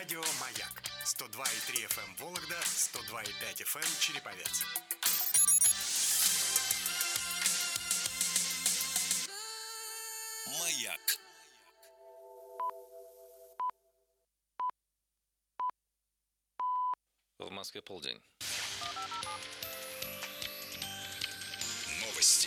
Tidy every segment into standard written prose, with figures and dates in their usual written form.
Радио «Маяк». 102,3 FM Вологда, 102,5 FM Череповец. «Маяк». В Москве полдень. Новости.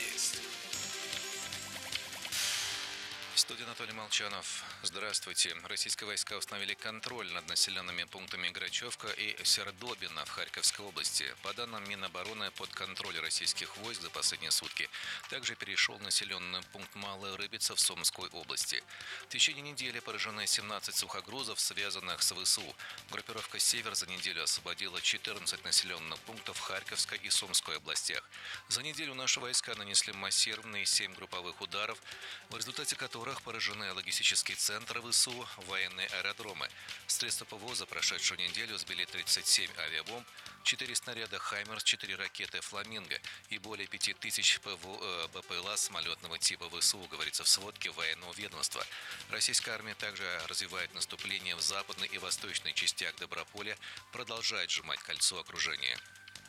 Студия Анатолий Молчанов. Здравствуйте. Российские войска установили контроль над населенными пунктами Грачевка и Сердобино в Харьковской области. По данным Минобороны, под контроль российских войск за последние сутки также перешел населенный пункт Малая Рыбица в Сомской области. В течение недели поражены 17 сухогрузов, связанных с ВСУ. Группировка «Север» за неделю освободила 14 населенных пунктов в Харьковской и Сомской областях. За неделю наши войска нанесли массированные 7 групповых ударов, в результате которых поражены логистические центры ВСУ, военные аэродромы. Средства ПВО за прошедшую неделю сбили 37 авиабомб, 4 снаряда «Хаймерс», 4 ракеты «Фламинго» и более 5000 БПЛА самолетного типа ВСУ, говорится в сводке военного ведомства. Российская армия также развивает наступление в западной и восточной частях Доброполя, продолжает сжимать кольцо окружения.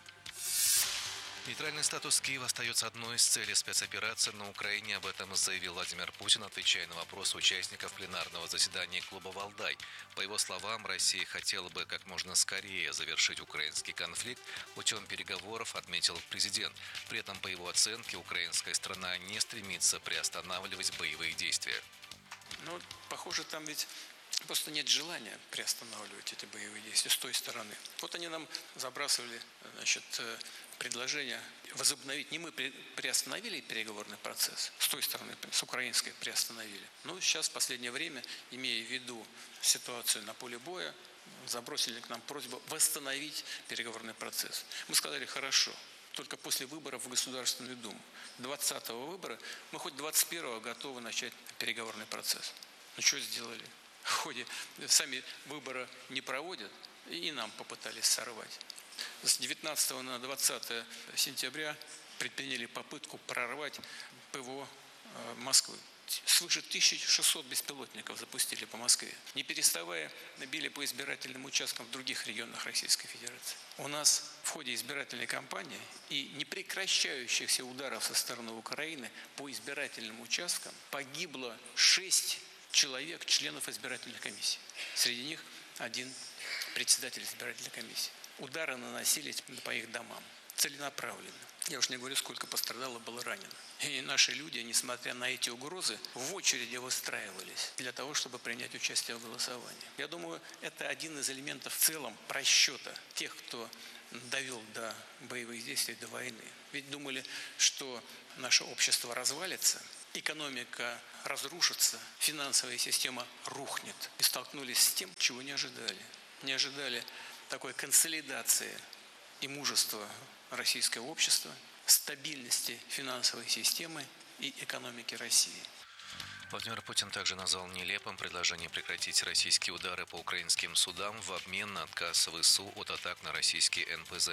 Нейтральный статус Киева остается одной из целей спецоперации на Украине. Об этом заявил Владимир Путин, отвечая на вопросы участников пленарного заседания клуба «Валдай». По его словам, Россия хотела бы как можно скорее завершить украинский конфликт путем переговоров, отметил президент. При этом, по его оценке, украинская страна не стремится приостанавливать боевые действия. Похоже, там ведь просто нет желания приостанавливать эти боевые действия с той стороны. Вот они нам забрасывали, предложение возобновить. Не мы приостановили переговорный процесс, с той стороны, с украинской приостановили. Но сейчас в последнее время, имея в виду ситуацию на поле боя, забросили к нам просьбу восстановить переговорный процесс. Мы сказали: хорошо, только после выборов в Государственную Думу. 20-го выбора мы хоть 21-го готовы начать переговорный процесс. Что сделали? В ходе сами выборы не проводят, и нам попытались сорвать. С 19 на 20 сентября предприняли попытку прорвать ПВО Москвы. Свыше 1600 беспилотников запустили по Москве. Не переставая, били по избирательным участкам в других регионах Российской Федерации. У нас в ходе избирательной кампании и непрекращающихся ударов со стороны Украины по избирательным участкам погибло 6 человек, членов избирательных комиссий. Среди них один председатель избирательной комиссии. Удары наносились по их домам. Целенаправленно. Я уж не говорю, сколько пострадало, было ранено. И наши люди, несмотря на эти угрозы, в очереди выстраивались для того, чтобы принять участие в голосовании. Я думаю, это один из элементов в целом просчета тех, кто довел до боевых действий, до войны. Ведь думали, что наше общество развалится, экономика разрушится, финансовая система рухнет. И столкнулись с тем, чего не ожидали. Не ожидали такой консолидации и мужества российского общества, стабильности финансовой системы и экономики России. Владимир Путин также назвал нелепым предложение прекратить российские удары по украинским судам в обмен на отказ ВСУ от атак на российские НПЗ.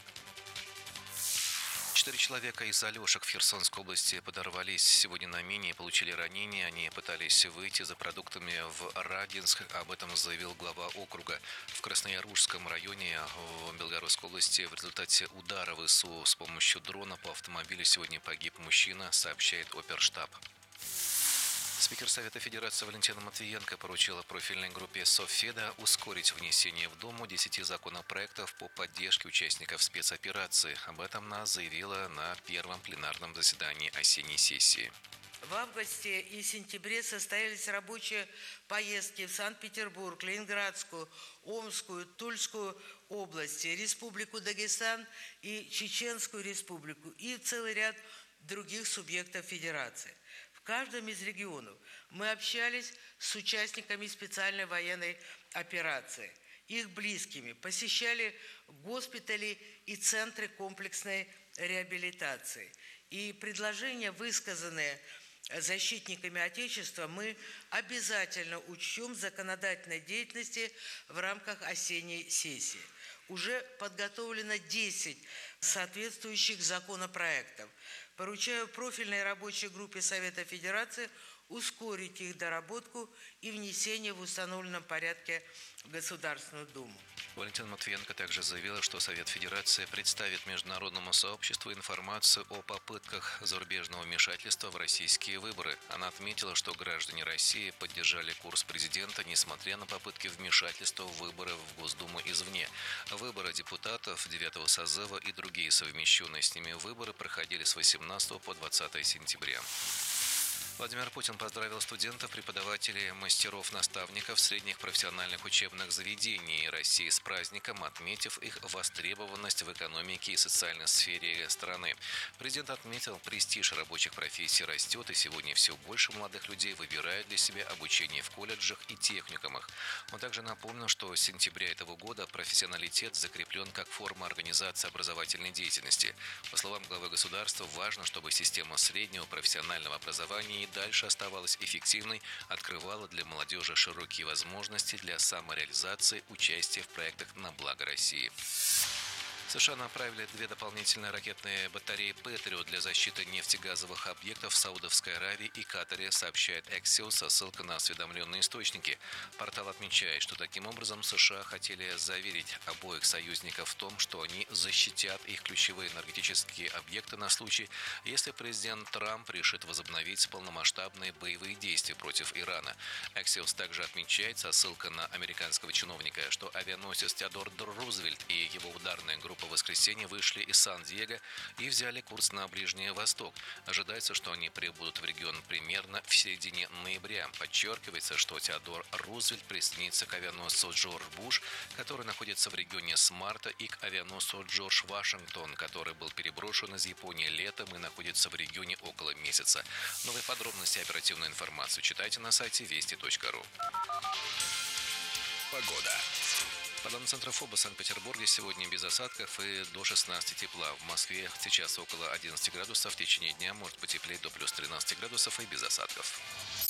4 человека из Алешек в Херсонской области подорвались сегодня на мине и получили ранения. Они пытались выйти за продуктами в Рагинск. Об этом заявил глава округа. В Красноярушском районе в Белгородской области в результате удара ВСУ с помощью дрона по автомобилю сегодня погиб мужчина, сообщает оперштаб. Спикер Совета Федерации Валентина Матвиенко поручила профильной группе Совфеда ускорить внесение в Думу 10 законопроектов по поддержке участников спецоперации. Об этом она заявила на первом пленарном заседании осенней сессии. В августе и сентябре состоялись рабочие поездки в Санкт-Петербург, Ленинградскую, Омскую, Тульскую области, Республику Дагестан и Чеченскую республику и целый ряд других субъектов Федерации. В каждом из регионов мы общались с участниками специальной военной операции, их близкими, посещали госпитали и центры комплексной реабилитации. И предложения, высказанные защитниками Отечества, мы обязательно учтем в законодательной деятельности в рамках осенней сессии. Уже подготовлено 10 соответствующих законопроектов. Поручаю профильной рабочей группе Совета Федерации ускорить их доработку и внесение в установленном порядке в Государственную Думу. Валентина Матвиенко также заявила, что Совет Федерации представит международному сообществу информацию о попытках зарубежного вмешательства в российские выборы. Она отметила, что граждане России поддержали курс президента, несмотря на попытки вмешательства в выборы в Госдуму извне. Выборы депутатов 9-го созыва и другие совмещенные с ними выборы проходили с 18 по 20 сентября. Владимир Путин поздравил студентов, преподавателей, мастеров, наставников средних профессиональных учебных заведений России с праздником, отметив их востребованность в экономике и социальной сфере страны. Президент отметил, престиж рабочих профессий растет, и сегодня все больше молодых людей выбирают для себя обучение в колледжах и техникумах. Он также напомнил, что с сентября этого года профессионалитет закреплен как форма организации образовательной деятельности. По словам главы государства, важно, чтобы система среднего профессионального образования и дальше оставалась эффективной, открывала для молодежи широкие возможности для самореализации, участия в проектах на благо России. США направили 2 дополнительные ракетные батареи «Патриот» для защиты нефтегазовых объектов в Саудовской Аравии и Катаре, сообщает Axios со ссылкой на осведомленные источники. Портал отмечает, что таким образом США хотели заверить обоих союзников в том, что они защитят их ключевые энергетические объекты на случай, если президент Трамп решит возобновить полномасштабные боевые действия против Ирана. Axios также отмечает со ссылкой на американского чиновника, что авианосец Теодор Рузвельт и его ударная группа в воскресенье вышли из Сан-Диего и взяли курс на Ближний Восток. Ожидается, что они прибудут в регион примерно в середине ноября. Подчеркивается, что Теодор Рузвельт присоединится к авианосцу Джордж Буш, который находится в регионе с марта, и к авианосцу Джордж Вашингтон, который был переброшен из Японии летом и находится в регионе около месяца. Новые подробности и оперативную информацию читайте на сайте вести.ру. Погода. По данным Центра ФОБа, в Санкт-Петербурге сегодня без осадков и до 16 тепла. В Москве сейчас около 11 градусов. В течение дня может потеплеть до плюс 13 градусов и без осадков.